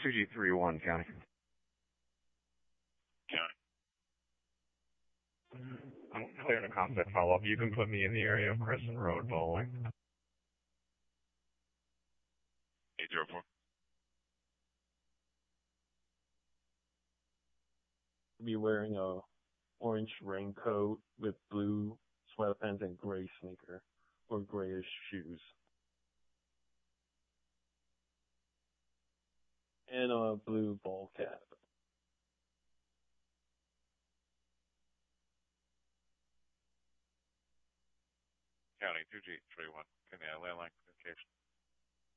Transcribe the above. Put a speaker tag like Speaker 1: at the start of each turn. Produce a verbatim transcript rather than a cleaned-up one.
Speaker 1: two G three one County.
Speaker 2: County.
Speaker 1: I'm clearing a concept follow-up. You can put me in the area of Crescent Road bowling.
Speaker 2: eight zero four.
Speaker 3: Be wearing a orange raincoat with blue sweatpants and gray sneaker or grayish shoes. And a blue ball cap.
Speaker 2: County two G three one. Can you landline communication?